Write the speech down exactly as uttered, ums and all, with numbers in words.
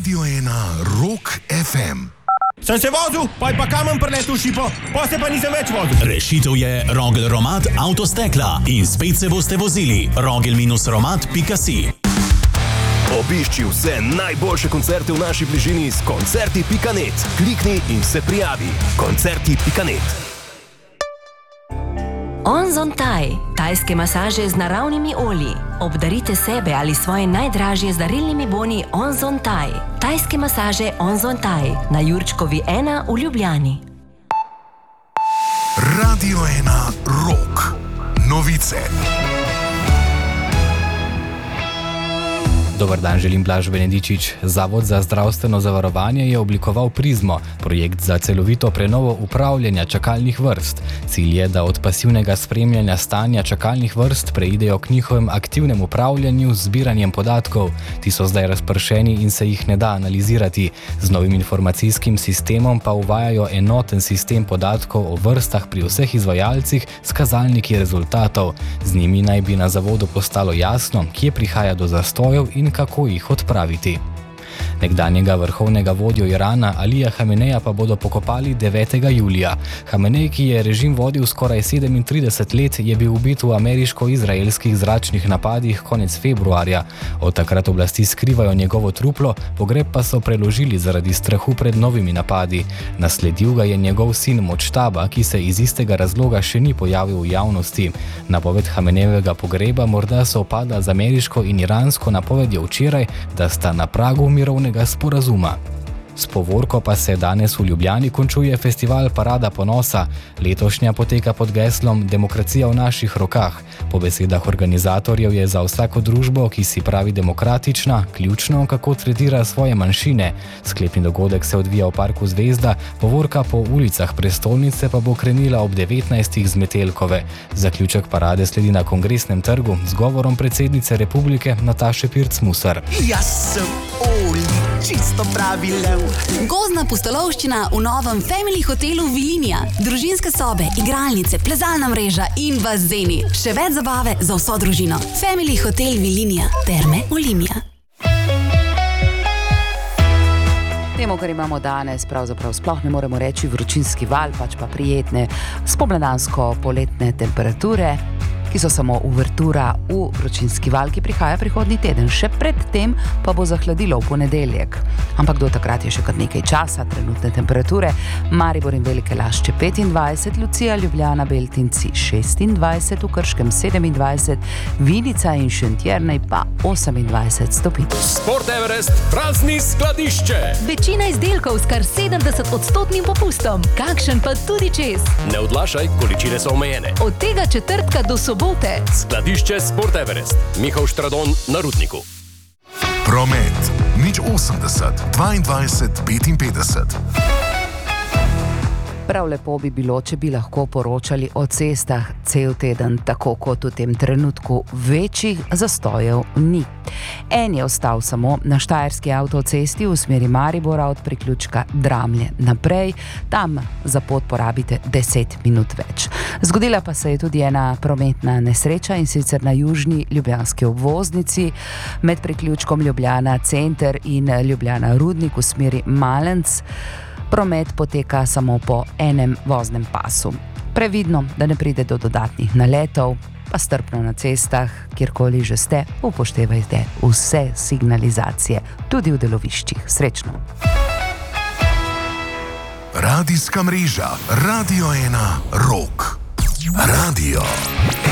Radio ena Rock ef em. Sem se vozil, pa je pa kamen preletel šipo, pa se pa nisem več vozil. Rešitev je Rogel Romat Avtostekla in spet se boste vozili. rogel romat pika si. Obišči vse najboljše koncerte v naši bližini s koncerti pika net. Klikni in se prijavi. koncerti pika net. Onzon Thai, tajske masaže z naravnimi olji. Obdarite sebe ali svoje najdražje z darilnimi boni Onzon Thai. Tajske masaže Onzon Thai na Jurčkovi ena v Ljubljani. Radio ena Rock. Novice. Dobar dan, želim Blaž Benedičič. Zavod za zdravstveno zavarovanje je oblikoval Prizmo, projekt za celovito prenovo upravljanja čakalnih vrst. Cilj je, da od pasivnega spremljanja stanja čakalnih vrst preidejo k njihovem aktivnem upravljanju z zbiranjem podatkov. Ti so zdaj razpršeni in se jih ne da analizirati. Z novim informacijskim sistemom pa uvajajo enoten sistem podatkov o vrstah pri vseh izvajalcih s kazalniki rezultatov. Z njimi naj bi na zavodu postalo jasno, kje prihaja do zastojev in kako jih odpraviti. Nekdanjega vrhovnega vodjo Irana Alija Hameneja pa bodo pokopali devetega julija. Hamenej, ki je režim vodil skoraj sedemintrideset let, je bil ubit v ameriško-izraelskih zračnih napadih konec februarja. Od takrat oblasti skrivajo njegovo truplo, pogreb pa so preložili zaradi strahu pred novimi napadi. Nasledil ga je njegov sin Močtaba, ki se iz istega razloga še ni pojavil v javnosti. Napoved Hamenejevega pogreba morda sovpada z ameriško in iransko napovedjo včeraj, da sta na pragu mirovnega sporazuma. S povorko pa se danes v Ljubljani končuje festival Parada ponosa. Letošnja poteka pod geslom Demokracija v naših rokah. Po besedah organizatorjev je za vsako družbo, ki si pravi demokratična, ključno, kako tretira svoje manjšine. Sklepni dogodek se odvija v parku Zvezda, povorka po ulicah prestolnice pa bo krenila ob devetnajstih z Metelkove. Zaključek parade sledi na Kongresnem trgu z govorom predsednice republike Nataše Pirc-Musar. Jaz sem Oli, čisto pravi lev. Gozdna pustolovščina v novem Family hotelu Vilinija. Družinske sobe, igralnice, plezalna mreža in bazeni. Še več zabave za vso družino. Family hotel Vilinija. Terme Olimia. Temu, kar imamo danes, pravzaprav sploh ne moremo reči vročinski val, pač pa prijetne spomladansko-poletne temperature, ki so samo uvertura v vročinski val, ki prihaja prihodnji teden. Še pred tem pa bo zahladilo v ponedeljek. Ampak do takrat je še kar nekaj časa. Trenutne temperature: Maribor in Velike Lašče petindvajset, Lucija, Ljubljana, Beltinci šestindvajset, v Krškem sedemindvajset, Vinica in Šentjernej pa osemindvajset stopinj. Sport Everest prazni skladišče. Večina izdelkov s kar sedemdeset odstotnim popustom, kakšen pa tudi čez. Ne odlašaj, količine so omejene. Od tega četrtka do sobote. Skladišče Sport Everest. Mihael Štradon na Rudniku. Promet nič osemdeset dvaindvajset petinpetdeset. Prav lepo bi bilo, če bi lahko poročali o cestah cel teden, tako kot v tem trenutku večjih zastojev ni. En je ostal samo na Štajerski avtocesti v smeri Maribora od priključka Dramlje naprej. Tam za pot porabite deset minut več. Zgodila pa se je tudi ena prometna nesreča, in sicer na južni ljubljanski obvoznici med priključkom Ljubljana Center in Ljubljana Rudnik v smeri Malenc. Promet poteka samo po enem voznem pasu. Previdno, da ne pride do dodatnih naletov, pa strpno na cestah, kjerkoli že ste, upoštevajte vse signalizacije, tudi v deloviščih. Srečno! Radijska mreža Radio ena Rock. Radio